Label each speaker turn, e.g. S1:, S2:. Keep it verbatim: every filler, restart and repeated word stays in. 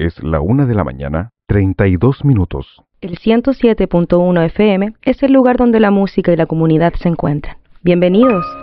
S1: Es la una de la mañana, treinta y dos minutos.
S2: El ciento siete punto uno F M es el lugar donde la música y la comunidad se encuentran. Bienvenidos.